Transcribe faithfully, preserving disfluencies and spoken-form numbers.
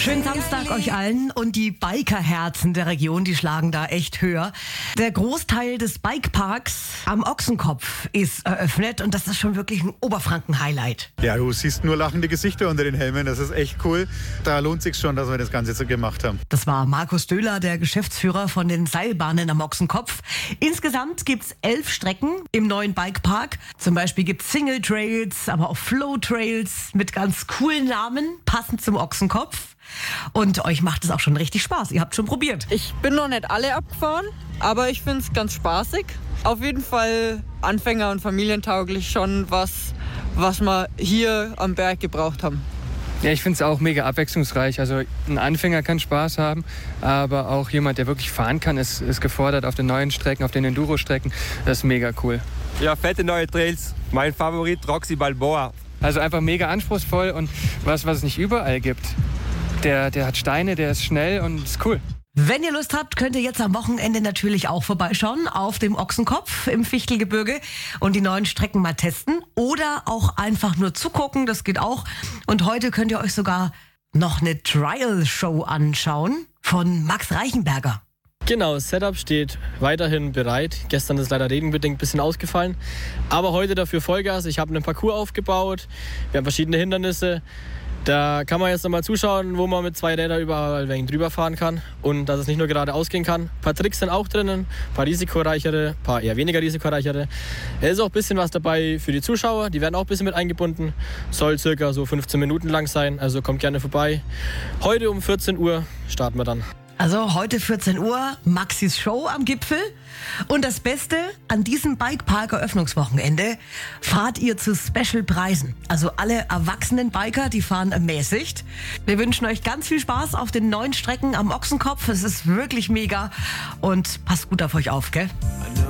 Schönen Samstag euch allen, und die Bikerherzen der Region, die schlagen da echt höher. Der Großteil des Bikeparks am Ochsenkopf ist eröffnet, und das ist schon wirklich ein Oberfranken-Highlight. Ja, du siehst nur lachende Gesichter unter den Helmen, das ist echt cool. Da lohnt sich schon, dass wir das Ganze so gemacht haben. Das war Markus Döhler, der Geschäftsführer von den Seilbahnen am Ochsenkopf. Insgesamt gibt's elf Strecken im neuen Bikepark. Zum Beispiel gibt's Single Trails, aber auch Flow Trails mit ganz coolen Namen, passend zum Ochsenkopf. Und euch macht es auch schon richtig Spaß. Ihr habt schon probiert. Ich bin noch nicht alle abgefahren, aber ich finde es ganz spaßig. Auf jeden Fall Anfänger- und familientauglich, schon was, was wir hier am Berg gebraucht haben. Ja, ich finde es auch mega abwechslungsreich. Also ein Anfänger kann Spaß haben, aber auch jemand, der wirklich fahren kann, ist, ist gefordert auf den neuen Strecken, auf den Enduro-Strecken. Das ist mega cool. Ja, fette neue Trails. Mein Favorit, Roxy Balboa. Also einfach mega anspruchsvoll und was, was es nicht überall gibt. Der, der hat Steine, der ist schnell und ist cool. Wenn ihr Lust habt, könnt ihr jetzt am Wochenende natürlich auch vorbeischauen auf dem Ochsenkopf im Fichtelgebirge und die neuen Strecken mal testen oder auch einfach nur zugucken, das geht auch. Und heute könnt ihr euch sogar noch eine Trial-Show anschauen von Max Reichenberger. Genau, das Setup steht weiterhin bereit. Gestern ist leider regenbedingt ein bisschen ausgefallen, aber heute dafür Vollgas. Ich habe einen Parcours aufgebaut, wir haben verschiedene Hindernisse. Da kann man jetzt nochmal zuschauen, wo man mit zwei Rädern überall ein wenig drüber fahren kann und dass es nicht nur geradeaus gehen kann. Ein paar Tricks sind auch drinnen, ein paar risikoreichere, ein paar eher weniger risikoreichere. Es ist auch ein bisschen was dabei für die Zuschauer, die werden auch ein bisschen mit eingebunden. Soll circa so fünfzehn Minuten lang sein, also kommt gerne vorbei. Heute um vierzehn Uhr starten wir dann. Also heute vierzehn Uhr, Maxis Show am Gipfel. Und das Beste, an diesem Bikepark-Eröffnungswochenende fahrt ihr zu Special-Preisen. Also alle erwachsenen Biker, die fahren ermäßigt. Wir wünschen euch ganz viel Spaß auf den neuen Strecken am Ochsenkopf. Es ist wirklich mega und passt gut auf euch auf, gell?